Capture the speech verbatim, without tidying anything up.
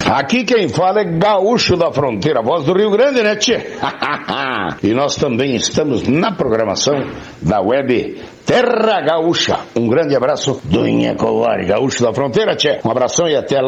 Aqui quem fala é Gaúcho da Fronteira, voz do Rio Grande, né, tchê? E nós também estamos na programação da web Terra Gaúcha. Um grande abraço do Inha Covari, Gaúcho da Fronteira, tchê. Um abração e até lá.